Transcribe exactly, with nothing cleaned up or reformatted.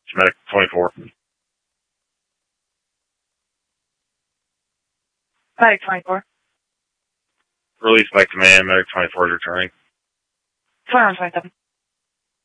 Medic twenty-four. Medic twenty-four. Release by command. Medic twenty-four is returning. twenty-one twenty-seven.